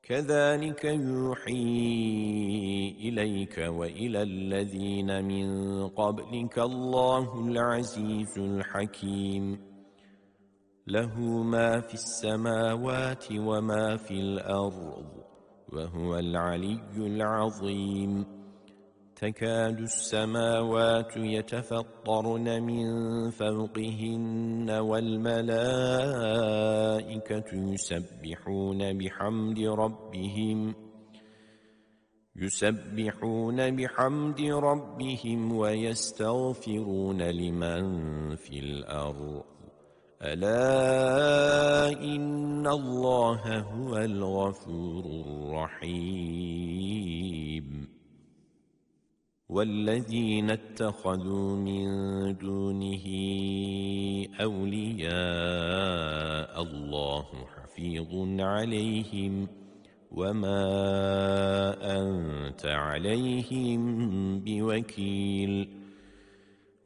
كذلك يوحي إليك وإلى الذين من قبلك الله العزيز الحكيم له ما في السماوات وما في الأرض وهو العلي العظيم تكاد السماوات يتفطرن من فوقهن والملائكة يسبحون بحمد ربهم ويستغفرون لمن في الأرض ألا إن الله هو الغفور الرحيم والذين اتخذوا من دونه أولياء الله حفيظ عليهم وما أنت عليهم بوكيل